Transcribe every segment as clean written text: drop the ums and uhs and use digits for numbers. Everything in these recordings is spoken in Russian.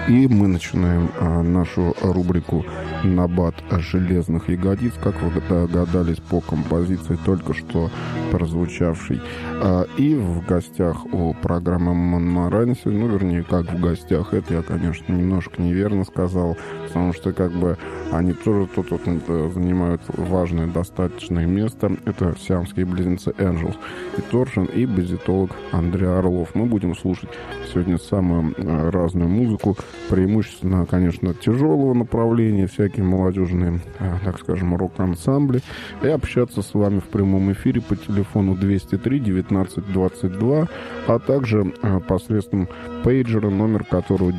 И мы начинаем нашу рубрику «Набат железных ягодиц», как вы догадались по композиции, только что прозвучавшей. И в гостях у программы «Монмаранси», ну, вернее, как в гостях, это я, конечно, немножко неверно сказал, потому что, как бы, они тоже тут занимают важное достаточное место. Это сиамские близнецы Angels и Торшин, и базитолог Андрей Орлов. Мы будем слушать сегодня самую разную музыку, преимущественно, конечно, тяжелого направления, всякие молодежные, так скажем, рок-ансамбли, и общаться с вами в прямом эфире по телефону 203-19-22, а также посредством пейджера, номер которого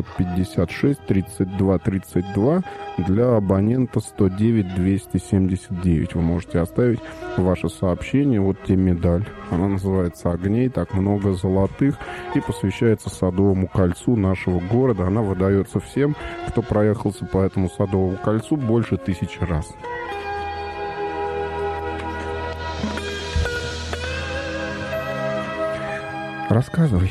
956-32-32, для абонента 109-279. Вы можете оставить ваше сообщение. Вот те медаль. Она называется «Огней», так много золотых, и посвящается Садовому кольцу нашего города. Она выдается всем, кто проехался по этому Садовому кольцу больше 1000 раз. Рассказывай.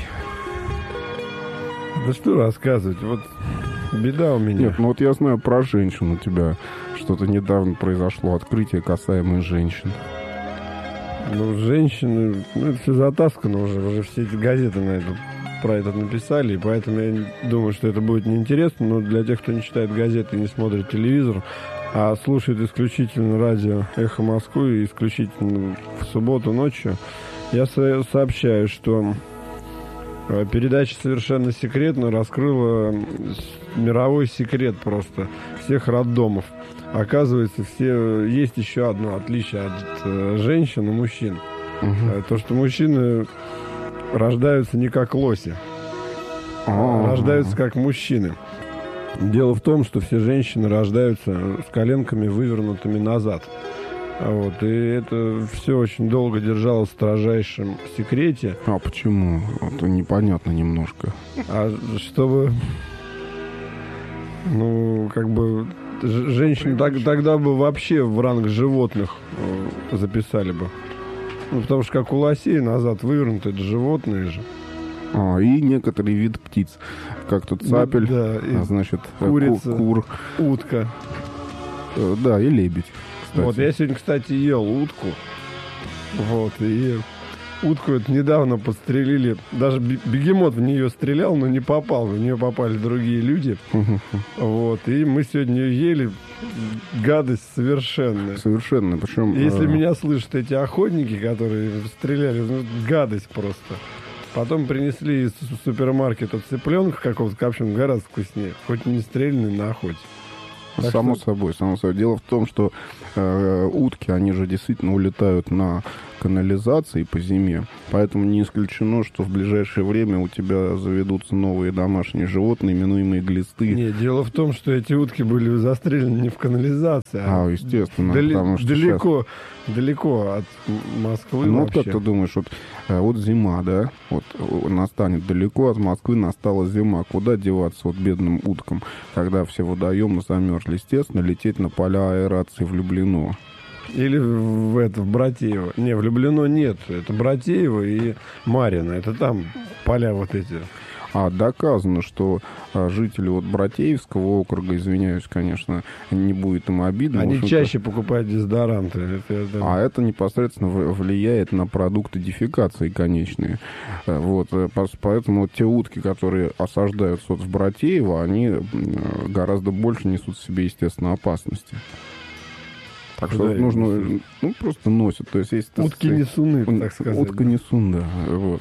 Да что рассказывать? Вот беда у меня. Нет, ну вот я знаю про женщин у тебя. Что-то недавно произошло, открытие касаемое женщин. Ну, женщины... Ну, это все затаскано уже все эти газеты про это написали, и поэтому я думаю, что это будет неинтересно, но для тех, кто не читает газеты и не смотрит телевизор, а слушает исключительно радио «Эхо Москвы» и исключительно в субботу ночью, я сообщаю, что передача «Совершенно секретно» раскрыла мировой секрет просто всех роддомов. Оказывается, есть еще одно отличие от женщин и мужчин. То, что мужчины рождаются не как лоси, а рождаются как мужчины. Дело в том, что все женщины рождаются с коленками вывернутыми назад. Вот, и это все очень долго держалось в строжайшем секрете. А почему? Это непонятно немножко. А чтобы, ну, как бы, женщин тогда бы вообще в ранг животных записали бы. Ну, потому что как у лосей назад вывернуты, это животные же. И некоторые виды птиц, как тут цапель, да, значит, курица, кур, утка. Да, и лебедь. Кстати. Вот, я сегодня, кстати, ел утку. Вот, и утку это недавно подстрелили. Даже бегемот в нее стрелял, но не попал. В нее попали другие люди. Вот, и мы сегодня ее ели. Гадость совершенная. Совершенно, причем... Если меня слышат эти охотники, которые стреляли, ну, гадость просто. Потом принесли из супермаркета цыпленка какого-то копченого, гораздо вкуснее. Хоть не стрельный на охоте. Само собой. Дело в том, что утки, они же действительно улетают на канализации по зиме, поэтому не исключено, что в ближайшее время у тебя заведутся новые домашние животные, именуемые глисты. Нет, дело в том, что эти утки были застрелены не в канализации, естественно, потому что далеко от Москвы. Ну, вообще. Как ты думаешь, вот зима, да, вот настанет далеко от Москвы, настала зима. Куда деваться вот бедным уткам, когда все водоемы замерзли? Естественно, лететь на поля аэрации в Люблино. Или в Братеево. Не, в Люблино нет. Это Братеево и Марьино. Это там поля вот эти. Доказано, что жители вот Братеевского округа, извиняюсь, конечно, не будет им обидно. Они чаще покупают дезодоранты. Это непосредственно влияет на продукты дефекации конечные. Вот, поэтому вот те утки, которые осаждаются вот в Братеево, они гораздо больше несут в себе, естественно, опасности. Так что нужно, просто носят. То есть утки-несуны, так сказать. Утка-несун, да. Вот.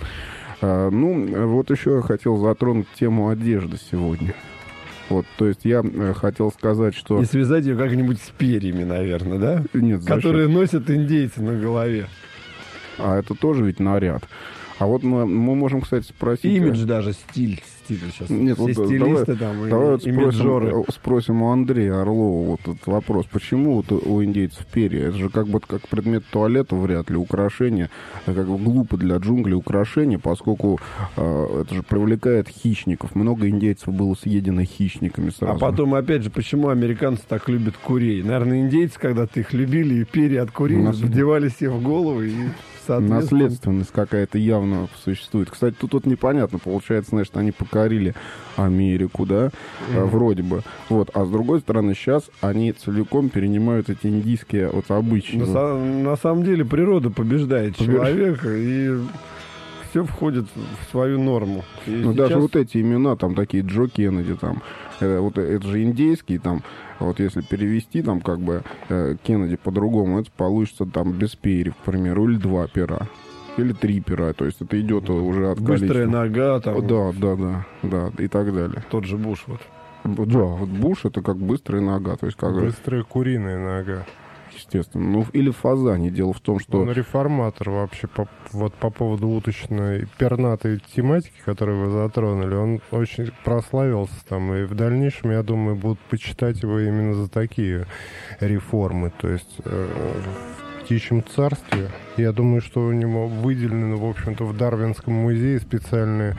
Вот еще я хотел затронуть тему одежды сегодня. Вот, то есть я хотел сказать, что... И связать ее как-нибудь с перьями, наверное, да? Нет, которые носят индейцы на голове. Это тоже ведь наряд. А вот мы можем, кстати, спросить... Имидж даже, стиль сейчас. Нет, все стилисты давай спросим у Андрея Орлова вот этот вопрос. Почему вот у индейцев перья? Это же как предмет туалета вряд ли, украшение. Как бы глупо для джунглей украшение, поскольку это же привлекает хищников. Много индейцев было съедено хищниками сразу. А потом, опять же, почему американцы так любят курей? Наверное, индейцы когда-то их любили, и перья от курей вдевали себе в голову и... Наследственность какая-то явно существует. Кстати, тут вот непонятно. Получается, значит, они покорили покорили Америку, да, вроде бы. Вот. А с другой стороны, сейчас они целиком перенимают эти индийские вот обычаи. На самом деле природа побеждает человека, и все входит в свою норму. И ну, сейчас... даже вот эти имена, там, такие Джо Кеннеди, там, вот это же индейский, там, вот если перевести, там, как бы, Кеннеди по-другому, это получится, там, без перьев, к примеру, или 2 пера, или 3 пера, то есть это идет уже от количества. Быстрая нога, там. Да, и так далее. Тот же Буш, вот. Да, вот Буш это как быстрая нога, то есть как... Быстрая куриная нога. Естественно. Ну, или фазане. Дело в том, что... Он реформатор вообще. Вот по поводу уточной пернатой тематики, которую вы затронули, он очень прославился там. И в дальнейшем, я думаю, будут почитать его именно за такие реформы. То есть в «Птичьем царстве», я думаю, что у него выделены, в общем-то, в Дарвинском музее специальные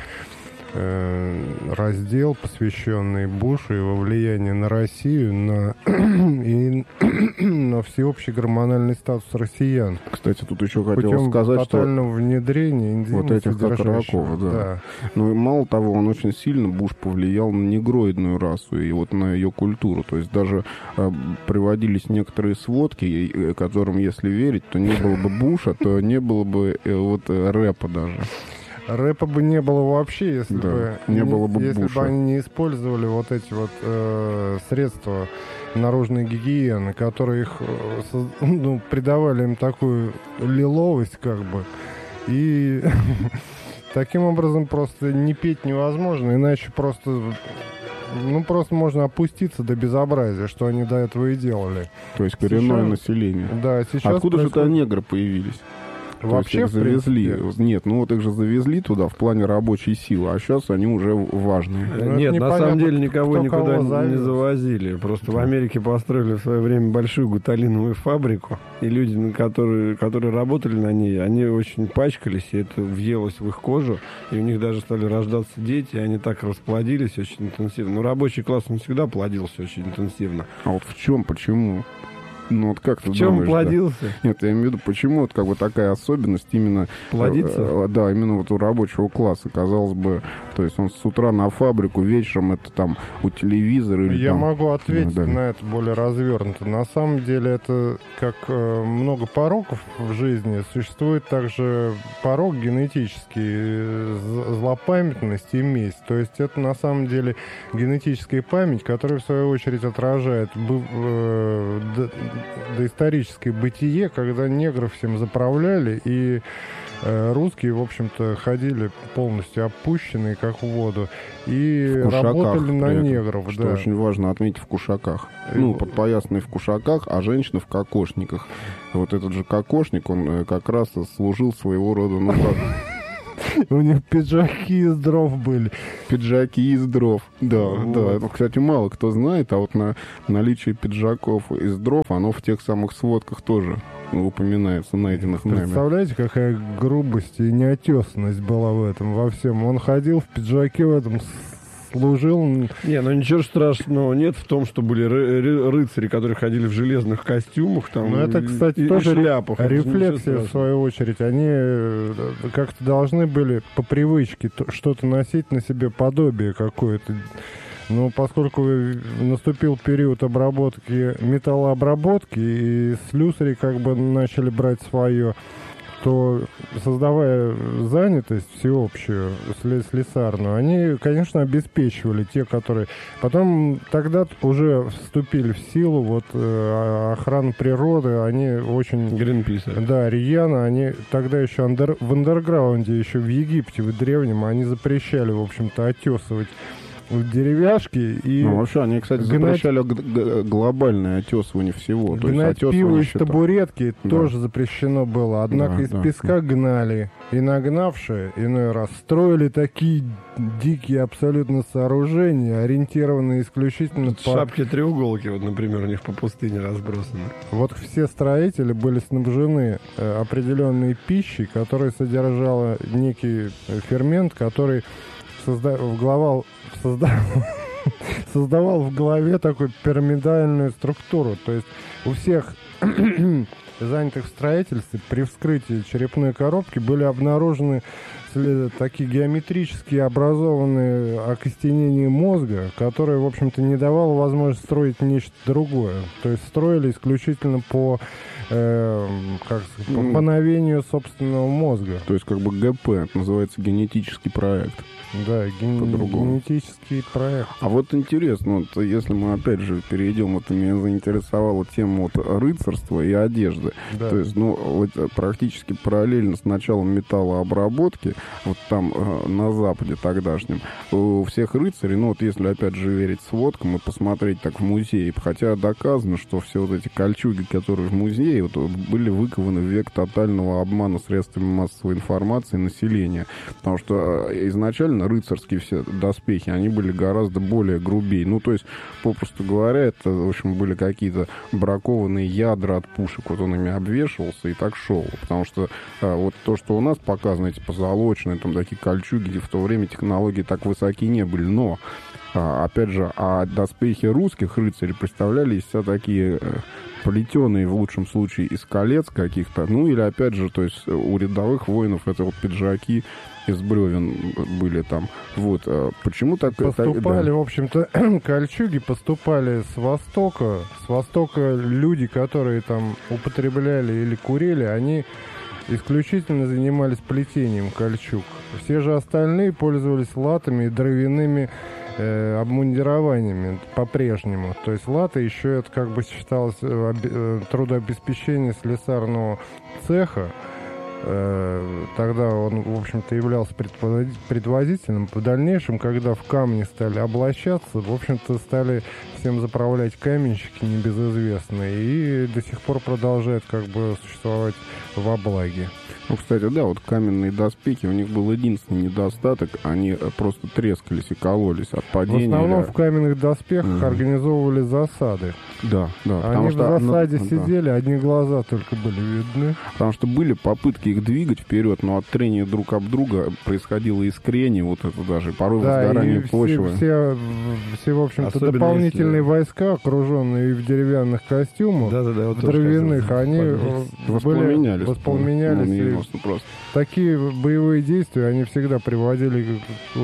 раздел, посвященный Бушу, его влиянию на Россию, и на всеобщий гормональный статус россиян. Кстати, тут еще хотел сказать, что... тотального внедрения энзимов, вот этих как раков, да. Ну и мало того, он очень сильно, Буш, повлиял на негроидную расу и вот на ее культуру. То есть даже приводились некоторые сводки, которым, если верить, то не было бы Буша, то не было бы вот рэпа даже. Рэпа бы не было вообще, если бы они не использовали вот эти вот средства наружной гигиены, которые их придавали им такую лиловость, как бы. И таким образом просто не петь невозможно, иначе просто можно опуститься до безобразия, что они до этого и делали. То есть коренное население. Да, сейчас откуда же это негры появились? Вообще их завезли. Нет, ну вот их же завезли туда в плане рабочей силы, а сейчас они уже важные. Нет, на самом деле никого никуда не завозили. Просто в Америке построили в свое время большую гуталиновую фабрику, и люди, которые работали на ней, они очень пачкались, и это въелось в их кожу, и у них даже стали рождаться дети, и они так расплодились очень интенсивно. Но рабочий класс, он всегда плодился очень интенсивно. А вот в чем, почему? Ну вот как ты думаешь? В чем думаешь, плодился? Да? Нет, я имею в виду, почему вот как бы такая особенность именно... Плодиться? Да, именно вот у рабочего класса, казалось бы, то есть он с утра на фабрику, вечером это там у телевизора или Я там... могу ответить на это более развернуто. На самом деле это как много пороков в жизни, существует также порок генетический, злопамятность и месть. То есть это на самом деле генетическая память, которая в свою очередь отражает доисторическое бытие, когда негров всем заправляли, и русские, в общем-то, ходили полностью опущенные, как в воду, и работали на негров. Что очень важно отметить, в кушаках. Ну, подпоясанные в кушаках, а женщины в кокошниках. Вот этот же кокошник, он как раз служил своего рода... У них пиджаки из дров были. Пиджаки из дров, да. Это, кстати, мало кто знает, а вот наличие пиджаков из дров, оно в тех самых сводках тоже упоминается, найденных нами. Представляете, какая грубость и неотесанность была в этом, во всем. Он ходил в пиджаке в этом, служил... Не, ну ничего страшного нет в том, что были рыцари, которые ходили в железных костюмах. Там, ну, это, кстати, тоже шляпах. Рефлексия, в свою очередь. Они как-то должны были по привычке что-то носить на себе, подобие какое-то. Но поскольку наступил период обработки, металлообработки, и слюсари как бы начали брать свое, то, создавая занятость всеобщую, слесарную, они, конечно, обеспечивали те, которые... Потом тогда уже вступили в силу вот охрана природы, они очень... Гринпис. Да, рьяно, они тогда еще в андерграунде, еще в Египте, в древнем, они запрещали, в общем-то, отесывать деревяшки и... Ну, вообще, они, кстати, запрещали глобальное отесывание всего. Гнать пиво из табуретки тоже запрещено было. Однако из песка гнали. И нагнавшие, иной раз, строили такие дикие абсолютно сооружения, ориентированные исключительно по... Шапки-треуголки, вот, например, у них по пустыне разбросаны. Вот все строители были снабжены определенной пищей, которая содержала некий фермент, который создавал создавал в голове такую пирамидальную структуру. То есть у всех занятых в строительстве при вскрытии черепной коробки были обнаружены такие геометрически образованные окостенения мозга, которые, в общем-то, не давало возможности строить нечто другое. То есть строили исключительно по мановению собственного мозга. То есть как бы ГП, называется генетический проект. Да, генетический проект. А вот интересно, вот если мы опять же перейдем, вот меня заинтересовала тема вот рыцарства и одежды. Да. То есть, ну, вот практически параллельно с началом металлообработки, вот там на Западе тогдашнем, у всех рыцарей, ну вот если опять же верить сводкам и посмотреть так в музее, хотя доказано, что все вот эти кольчуги, которые в музее, вот, были выкованы в век тотального обмана средствами массовой информации населения. Потому что изначально рыцарские все доспехи, они были гораздо более грубее. Ну, то есть, попросту говоря, это, в общем, были какие-то бракованные ядра от пушек. Вот он ими обвешивался и так шел. Потому что вот то, что у нас показано, эти позолоченные, там такие кольчуги, в то время технологии так высоки не были. Но, опять же, доспехи русских рыцарей представляли из себя такие плетеные, в лучшем случае, из колец каких-то. Ну, или, опять же, то есть у рядовых воинов это вот пиджаки из бревен были там. Вот. Почему так? Поступали, да. в общем-то, кольчуги поступали с Востока. С Востока люди, которые там употребляли или курили, они исключительно занимались плетением кольчуг. Все же остальные пользовались латами и дровяными обмундированиями по-прежнему. То есть лата еще это как бы считалось трудообеспечение слесарного цеха. Тогда он, в общем-то, являлся предводителем. В дальнейшем, когда в камни стали облачаться, в общем-то, стали всем заправлять каменщики небезызвестные. И до сих пор продолжает как бы существовать во благе. Ну, кстати, да, вот каменные доспехи, у них был единственный недостаток, они просто трескались и кололись от падения. В основном в каменных доспехах организовывали засады. Да, да. Они в засаде сидели, одни глаза только были видны. Потому что были попытки их двигать вперед, но от трения друг об друга происходило искрение, вот это даже, порой возгорание почвы. Все, в общем-то, особенно дополнительные войска, окруженные в деревянных костюмах, в дровяных, они воспламенялись. Просто. Такие боевые действия, они всегда приводили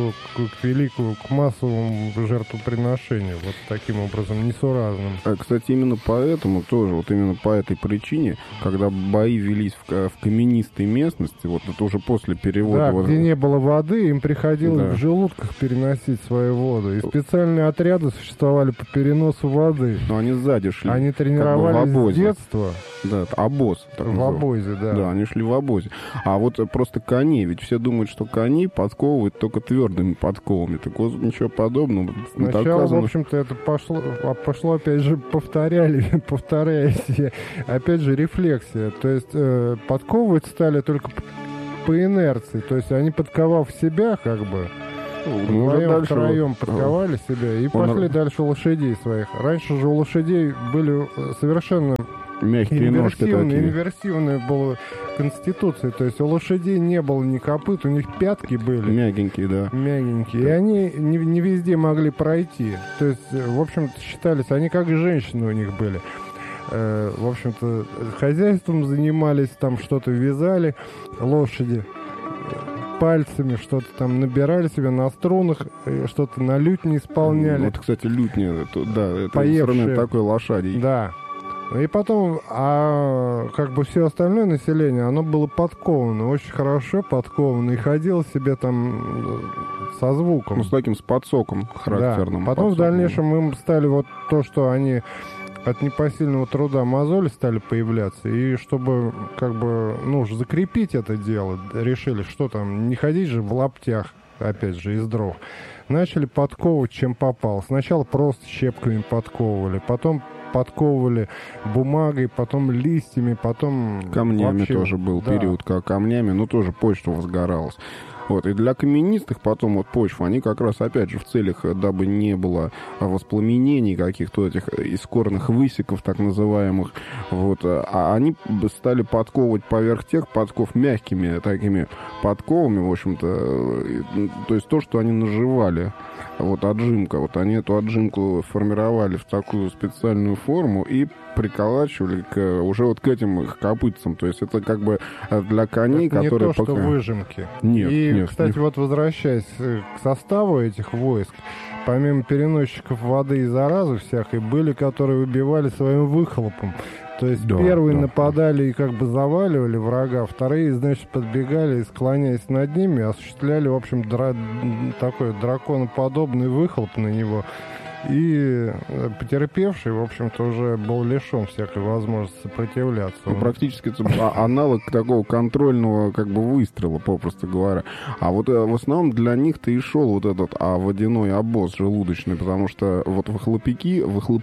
к массовому жертвоприношению. Вот таким образом, несуразным. Кстати, именно поэтому тоже, вот именно по этой причине, когда бои велись в каменистой местности, вот это уже после перевода... Да, где не было воды, им приходилось в желудках переносить свою воду. И специальные отряды существовали по переносу воды. Но они сзади шли. Они тренировались как бы с детства. Да, это обоз. В обозе, да. Да, они шли в обозе. А вот просто кони, ведь все думают, что кони подковывают только твердыми подковами. Так вот, ничего подобного. Сначала, доказано, в общем-то, это пошло опять же, повторяясь, опять же, рефлексия. То есть подковывать стали только по инерции. То есть они, подковав себя, как бы, втроем подковали себя и пошли дальше лошадей своих. Раньше же у лошадей были совершенно мягкие ножки такие. Инверсивная была конституция. То есть у лошадей не было ни копыт, у них пятки были. Мягенькие, да. Мягенькие. И они не везде могли пройти. То есть, в общем-то, считались, они как женщины у них были. В общем-то, хозяйством занимались, там что-то вязали, лошади пальцами что-то там набирали себе на струнах, что-то на лютне исполняли. Вот, кстати, лютня, это инструмент такой лошади. Да. И потом, как бы все остальное население, оно было подковано, очень хорошо подковано, и ходило себе там со звуком. Ну, с таким с подсоком характерным. Да. Потом в дальнейшем им стали вот то, что они от непосильного труда мозоли стали появляться, и чтобы, как бы, ну, закрепить это дело, решили, что там, не ходить же в лаптях, опять же, из дров. Начали подковывать, чем попало. Сначала просто щепками подковывали, потом подковывали бумагой, потом листьями, потом... Камнями вообще, тоже был период, как камнями, но тоже почта возгоралась. Вот. И для каменистых потом вот почв, они как раз, опять же, в целях, дабы не было воспламенений каких-то этих искорных высеков, так называемых, вот, а они стали подковывать поверх тех подков мягкими такими подковами, в общем-то, то есть то, что они наживали. Вот отжимка. Вот они эту отжимку формировали в такую специальную форму и приколачивали уже вот к этим их копытцам. То есть это как бы для коней, это которые... не то, что выжимки. Нет, и, нет. Кстати, вот возвращаясь к составу этих войск, помимо переносчиков воды и заразы всякой, были, которые убивали своим выхлопом. То есть первые нападали и как бы заваливали врага, вторые, значит, подбегали и, склоняясь над ними, осуществляли, в общем, такой драконоподобный выхлоп на него. И потерпевший, в общем-то, уже был лишен всякой возможности сопротивляться. Ну, практически это аналог такого контрольного как бы выстрела, попросту говоря. А вот в основном для них-то и шел вот этот водяной обоз желудочный, потому что вот выхлопики,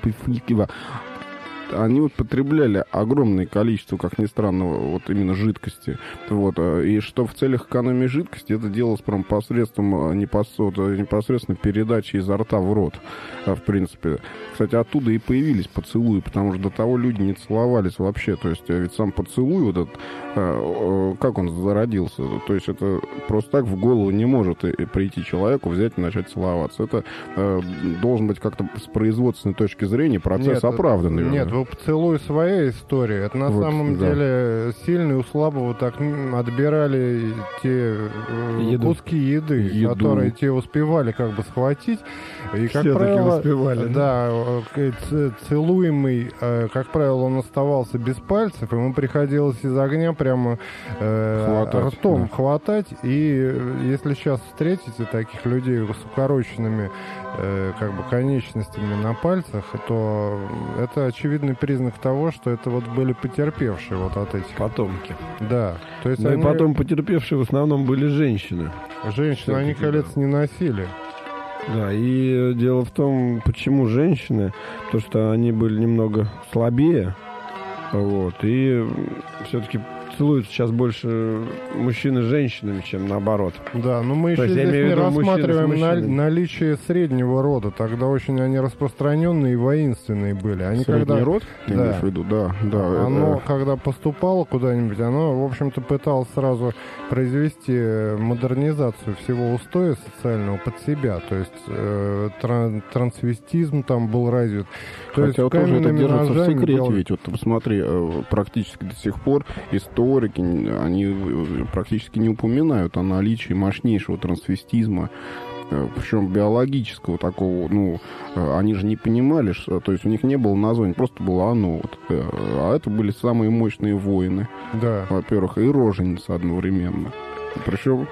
они вот потребляли огромное количество, как ни странно, вот именно жидкости. Вот. И что в целях экономии жидкости это делалось прям посредством непосредственно передачи изо рта в рот, в принципе. Кстати, оттуда и появились поцелуи, потому что до того люди не целовались вообще. То есть ведь сам поцелуй, вот этот, как он зародился? То есть это просто так в голову не может прийти человеку, взять и начать целоваться. Это должен быть как-то с производственной точки зрения процесс оправданный. Нет, у поцелуя своя история. Это на самом деле сильно у слабого так отбирали те куски еды, которые те успевали как бы схватить. И, как правило, успевали, да, целуемый, как правило, он оставался без пальцев, ему приходилось из огня прямо ртом хватать. И если сейчас встретите таких людей с укороченными как бы конечностями на пальцах, то это очевидный признак того, что это вот были потерпевшие вот от этих потомки. Да. То есть и потом потерпевшие в основном были женщины. Женщины, они колец не носили. Да, и дело в том, почему женщины, то что они были немного слабее, вот, и все-таки целуются сейчас больше мужчины с женщинами, чем наоборот. Да, но мы еще здесь не рассматриваем наличие среднего рода. Тогда очень они распространенные и воинственные были. Они средний род, ты имеешь в виду? Да. Оно, когда поступало куда-нибудь, оно, в общем-то, пыталось сразу произвести модернизацию всего устоя социального под себя. То есть трансвестизм там был развит. То хотя есть, вот тоже это держится в секрете, ведь вот посмотри, практически до сих пор историки, они практически не упоминают о наличии мощнейшего трансвестизма, причем биологического такого, ну, они же не понимали, что, то есть у них не было названия, просто было оно, вот, а это были самые мощные воины, да. Во-первых, и роженицы одновременно, причем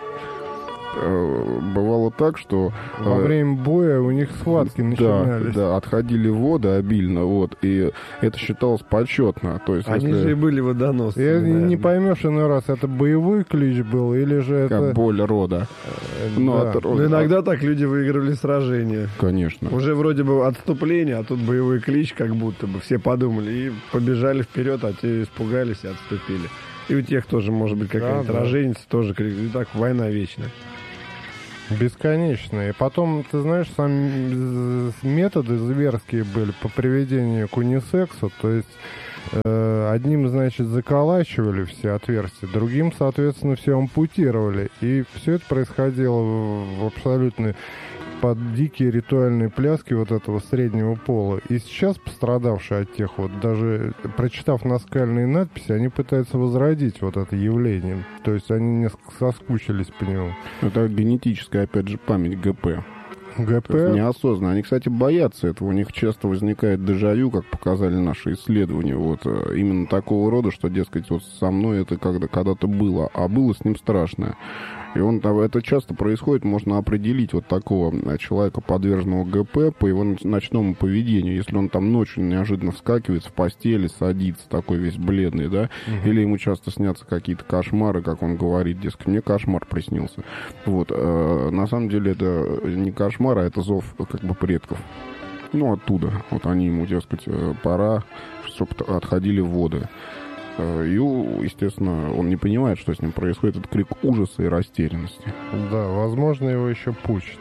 бывало так, что во время боя у них схватки начинались. Да, отходили воды обильно, вот, и это считалось почетно. То есть, они же и были водоносцы. Не поймешь иной раз, это боевой клич был, или же как это... боль рода. Но иногда так люди выигрывали сражения. Конечно. Уже вроде бы отступление, а тут боевой клич, как будто бы все подумали, и побежали вперед, а те испугались и отступили. И у тех тоже, может быть, какая-то роженица тоже крик. И так война вечная. Бесконечные. И потом, ты знаешь, сами методы зверские были по приведению к унисексу. То есть одним, значит, заколачивали все отверстия, другим, соответственно, все ампутировали. И все это происходило в абсолютно под дикие ритуальные пляски вот этого среднего пола. И сейчас пострадавшие от тех вот, даже прочитав наскальные надписи, они пытаются возродить вот это явление. То есть они несколько соскучились по нему. Это генетическая, опять же, память ГП. ГП? Неосознанно. Они, кстати, боятся этого. У них часто возникает дежавю, как показали наши исследования. Вот именно такого рода, что, дескать, вот со мной это когда-то было, а было с ним страшное. И это часто происходит, можно определить вот такого человека, подверженного ГП, по его ночному поведению. Если он там ночью неожиданно вскакивает в постели, садится, такой весь бледный, да, или ему часто снятся какие-то кошмары, как он говорит, дескать, мне кошмар приснился. Вот, на самом деле это не кошмар, а это зов как бы предков. Ну, оттуда. Вот они ему, дескать, пора, чтобы отходили воды. И, естественно, он не понимает, что с ним происходит. Это крик ужаса и растерянности. Да, возможно, его еще пучит.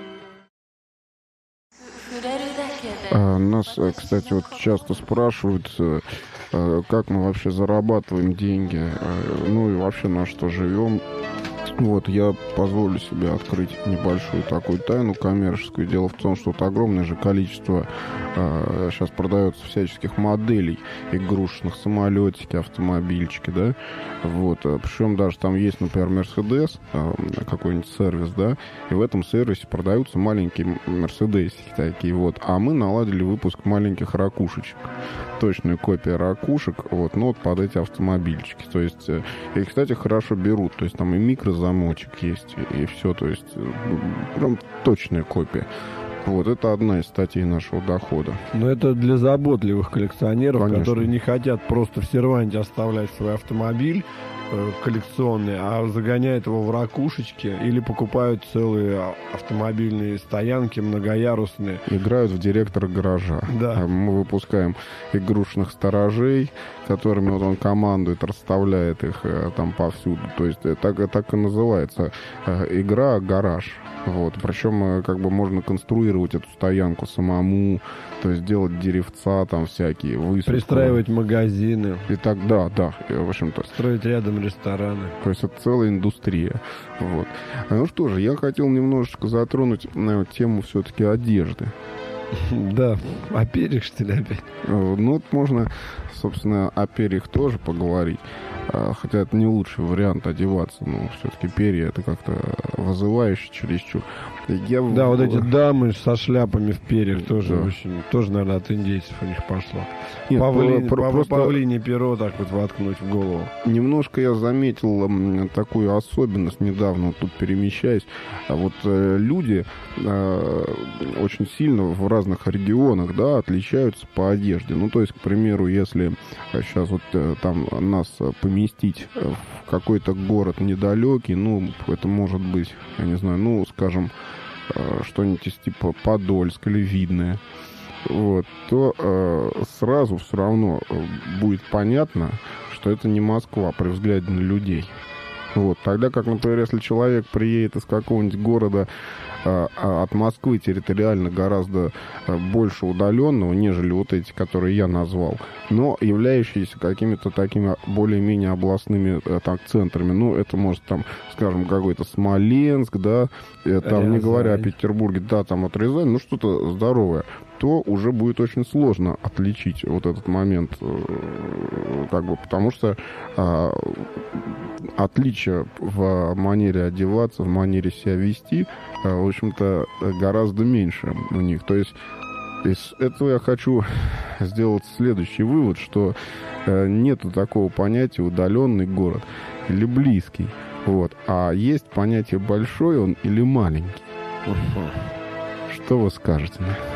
Нас, кстати, вот часто спрашивают, как мы вообще зарабатываем деньги, ну и вообще на что живем. Вот, я позволю себе открыть небольшую такую тайну коммерческую. Дело в том, что вот огромное же количество сейчас продается всяческих моделей игрушечных, самолетики, автомобильчики, да, вот, причем даже там есть, например, Mercedes, какой-нибудь сервис, да, и в этом сервисе продаются маленькие мерседесики такие, вот, а мы наладили выпуск маленьких ракушечек, точная копия ракушек, вот, но вот под эти автомобильчики, то есть, и, кстати, хорошо берут, то есть там и микрозамочек есть, и все, то есть, прям точная копия. Вот это одна из статей нашего дохода. Но это для заботливых коллекционеров, Конечно. которые не хотят просто в серванте оставлять свой автомобиль коллекционный, а загоняют его в ракушечки или покупают целые автомобильные стоянки многоярусные. Играют в директора гаража. Да. Мы выпускаем игрушечных сторожей, которыми вот он командует, расставляет их там повсюду. То есть так и называется игра «Гараж». Вот. Причем как бы можно конструировать эту стоянку самому, то есть делать деревца там всякие, высадку. Пристраивать магазины. И так, да, и, в общем-то. Строить рядом рестораны. То есть это целая индустрия. Вот. Ну что же, я хотел немножечко затронуть тему все-таки одежды. Да, о перьях, что ли, опять? Ну, вот можно, собственно, о перьях тоже поговорить. Хотя это не лучший вариант одеваться, но все-таки перья это как-то вызывающе чересчур. Да, вот эти дамы со шляпами в перьях тоже Да. очень, тоже, наверное, от индейцев у них пошло. Нет, просто Павлине перо так вот воткнуть в голову. немножко я заметил такую особенность недавно, вот тут перемещаясь. Вот люди очень сильно в разных регионах, да, отличаются по одежде. Ну, то есть, к примеру, если сейчас вот там нас поместить в какой-то город недалекий, ну, это может быть, я не знаю, ну, скажем, что-нибудь из типа Подольск или Видное, вот, то сразу все равно будет понятно, что это не Москва при взгляде на людей. Вот, тогда как, например, если человек приедет из какого-нибудь города от Москвы территориально гораздо больше удаленного, нежели вот эти, которые я назвал, но являющиеся какими-то такими более-менее областными так, центрами. Ну, это может там, скажем, какой-то Смоленск, да, там, не говоря о Петербурге, да, там от Рязани, ну, что-то здоровое, то уже будет очень сложно отличить вот этот момент, как бы, потому что отличия в манере одеваться, в манере себя вести, в общем-то, гораздо меньше у них. То есть из этого я хочу сделать следующий вывод, что нету такого понятия удаленный город или близкий, вот, а есть понятие большой он или маленький. Что вы скажете на это?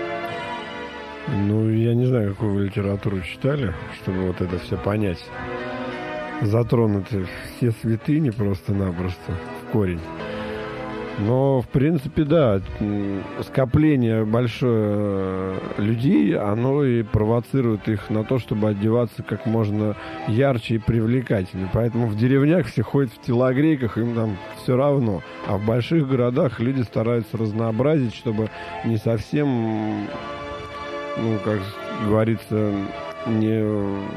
Ну, я не знаю, какую вы литературу читали, чтобы вот это все понять. Затронуты все святыни просто-напросто в корень. Но, в принципе, да, скопление большое людей, оно и провоцирует их на то, чтобы одеваться как можно ярче и привлекательнее. Поэтому в деревнях все ходят в телогрейках, им там все равно. А в больших городах люди стараются разнообразить, чтобы не совсем, ну, как говорится, не